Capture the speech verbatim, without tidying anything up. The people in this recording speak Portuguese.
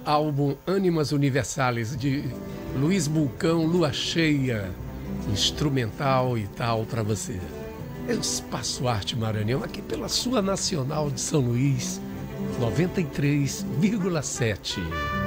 álbum Ânimas Universales, de Luiz Bulcão, Lua Cheia, instrumental e tal para você. É o Espaço Arte Maranhão, aqui pela sua Nacional de São Luís, noventa e três vírgula sete.